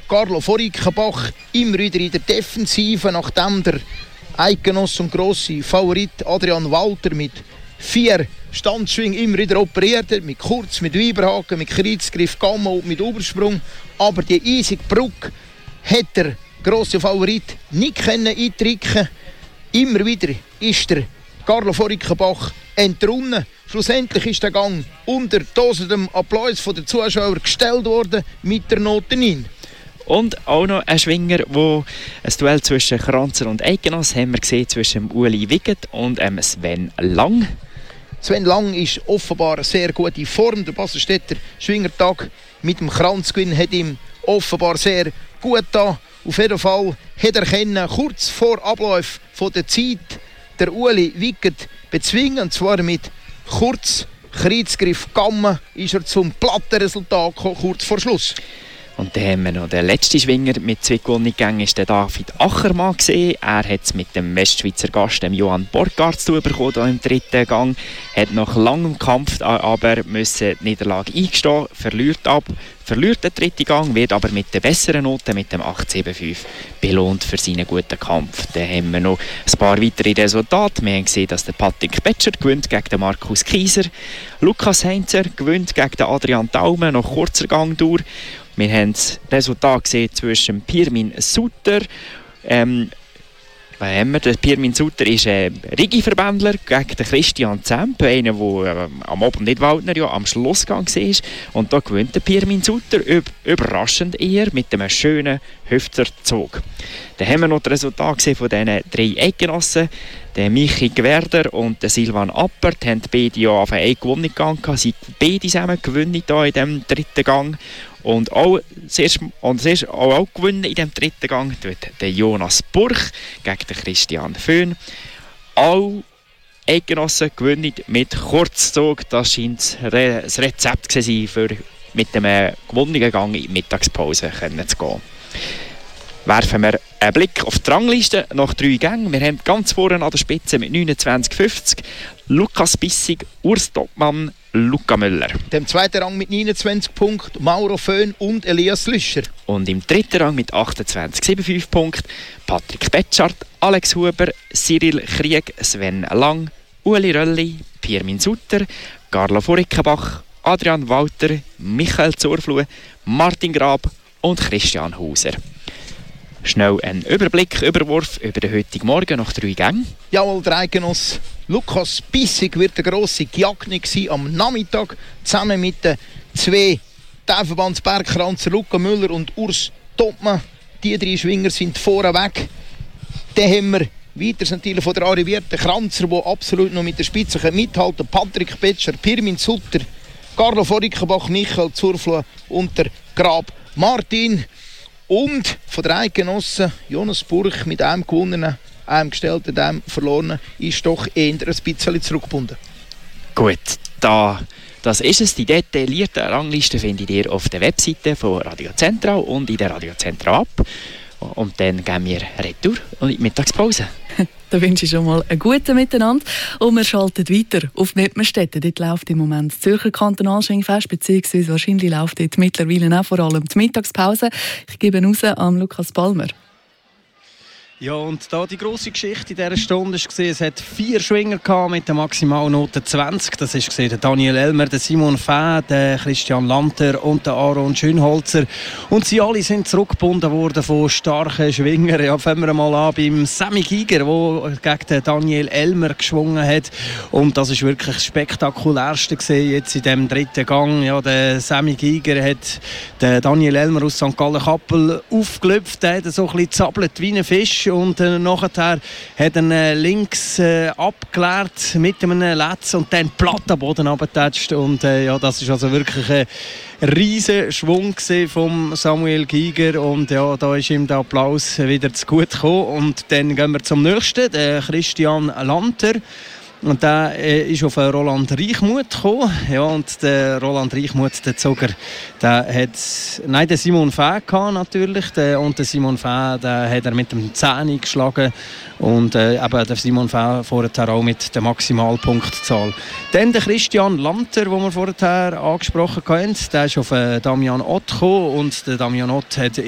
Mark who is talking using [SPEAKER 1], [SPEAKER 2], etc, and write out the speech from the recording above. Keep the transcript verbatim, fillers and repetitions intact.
[SPEAKER 1] Carlo von Reichenbach immer wieder in der Defensive, nachdem der Eidgenoss und grosse Favorit Adrian Walter mit vier Standschwingen immer wieder operiert hat, mit Kurz, mit Weiberhaken, mit Kreuzgriff, Gamma und mit Obersprung. Aber die eisige Brücke hat der grosse Favorit nicht eintreten. Immer wieder ist der Carlo von Reichenbach entrunnen. Schlussendlich ist der Gang unter tosendem Applaus von den Zuschauern gestellt worden mit der Note neun.
[SPEAKER 2] Und auch noch ein Schwinger, wo ein Duell zwischen Kranzer und Eidgenoss haben wir gesehen, zwischen Uli Wiggett und Sven Lang.
[SPEAKER 1] Sven Lang ist offenbar eine sehr gute Form. Der Basselstädter Schwingertag mit dem Kranzgewinn hat ihm offenbar sehr gut getan. Auf jeden Fall hat er können, kurz vor Ablauf von der Zeit der Uli Wiggett bezwingen. Und zwar mit kurz Kreuzgriff Gamme ist er zum Plattenresultat gekommen, kurz vor Schluss.
[SPEAKER 2] Und dann haben wir noch den letzten Schwinger mit zwei gewonnenen Gängen, ist der David Achermann gesehen. Er hat es mit dem Westschweizer Gast, dem Johann Borgart, zu bekommen im dritten Gang. Hat nach langem Kampf aber müssen die Niederlage eingestehen, verliert ab, verliert den dritten Gang, wird aber mit der besseren Note, mit dem acht sieben fünf, belohnt für seinen guten Kampf. Dann haben wir noch ein paar weitere Resultate. Wir haben gesehen, dass der Patrick Betscher gewinnt gegen den Markus Kieser. Lukas Heinzer gewinnt gegen den Adrian Daumen nach kurzer Gangdauer. Wir haben das Resultat gesehen zwischen Pirmin Sutter. Ähm, was haben wir? Der Pirmin Sutter ist ein Rigi-Verbändler gegen den Christian Zemp, einer, der äh, am Abend nicht Waldner ja am Schlussgang war. Und da gewinnt der Pirmin Sutter üb- überraschend eher mit einem schönen Hüfterzug. Dann haben wir noch das Resultat gesehen von diesen drei Eidgenossen. Der Michi Gwerder und der Silvan Appert haben beide ja auf einen gewonnenen Gang gehabt. Sie beide zusammen gewinnen hier in diesem dritten Gang. Und auch zuerst, und zuerst auch, auch gewinnen in diesem dritten Gang tut der Jonas Burch gegen den Christian Föhn. Alle Eidgenossen gewinnen mit Kurzzug. Das scheint das Rezept zu sein, für mit dem gewonnenen Gang in die Mittagspause zu gehen. Werfen wir einen Blick auf die Rangliste nach drei Gängen. Wir haben ganz vorne an der Spitze mit neunundzwanzig fünfzig Lukas Bissig, Urs Doppmann, Luca Müller.
[SPEAKER 1] Im zweiten Rang mit neunundzwanzig Punkten Mauro Föhn und Elias Lüscher.
[SPEAKER 2] Und im dritten Rang mit achtundzwanzig Komma fünfundsiebzig Punkten Patrick Betschart, Alex Huber, Cyril Krieg, Sven Lang, Uli Rölli, Pirmin Sutter, Carlo von Reichenbach, Adrian Walter, Michael Zurflue, Martin Grab und Christian Hauser. Schnell ein Überblick, Überwurf über den heutigen Morgen nach drei Gängen.
[SPEAKER 1] Jawohl, der Eidgenoss Lukas Bissig wird der grosse Giagni am Nachmittag, zusammen mit den zwei Tiefenbandsbergkranzer Luca Müller und Urs Topmann. Die drei Schwinger sind vorne weg. Dann haben wir weiter natürlich von der arrivierten Kranzer, die absolut noch mit der Spitze mithalten. Patrick Betscher, Pirmin Sutter, Carlo von Reichenbach, Michael Zurflue und der Grab Martin. Und von der Eidgenossen Jonas Burch mit einem gewonnenen, einem gestellten, einem verlorenen, ist doch eher ein bisschen zurückgebunden.
[SPEAKER 2] Gut, da, das ist es. Die detaillierte Rangliste findet ihr auf der Webseite von Radio Zentral und in der Radio Zentral App. Und dann gehen wir retour und in die Mittagspause.
[SPEAKER 3] Da wünsche ich schon mal einen guten Miteinander. Und wir schalten weiter auf Mettmerstetten. Dort läuft im Moment das Zürcher Kantonalschwingfest, beziehungsweise wahrscheinlich läuft dort mittlerweile auch vor allem die Mittagspause. Ich gebe raus an Lukas Palmer.
[SPEAKER 4] Ja, und da die grosse Geschichte in dieser Stunde war, es hat vier Schwinger mit der Maximalnote zwanzig. Das ist der Daniel Elmer, der Simon Fäh, der Christian Lanter und der Aaron Schönholzer. Und sie alle sind zurückgebunden worden von starken Schwingern. Ja, fangen wir mal an beim Sammy Giger, der gegen den Daniel Elmer geschwungen hat. Und das ist wirklich das Spektakulärste gesehen jetzt in diesem dritten Gang. Ja, der Sammy Giger hat den Daniel Elmer aus Sankt Gallen-Kappel aufgelöpft. Der hat so ein bisschen zappelt wie ein Fisch. Und äh, nachher hat er äh, links äh, abgeklärt mit einem Letz und dann platt am Boden runtergetatscht. Und äh, ja, das ist also wirklich ein riesen Schwung von Samuel Giger. Und ja, da ist ihm der Applaus wieder zu gut gekommen. Und dann gehen wir zum nächsten, der Christian Lanter. Und der äh, ist auf Roland Reichmuth gekommen. Ja, und der Roland Reichmuth, der Zoger, der hat, nein, der Simon Fäh gehabt, natürlich. Der, und der Simon Fäh, der hat er mit dem zehn geschlagen. Und äh, eben der Simon Fäh vorher auch mit der Maximalpunktzahl. Dann der Christian Lanter, den wir vorher angesprochen haben. Der ist auf äh, Damian Ott gekommen. Und der Damian Ott hat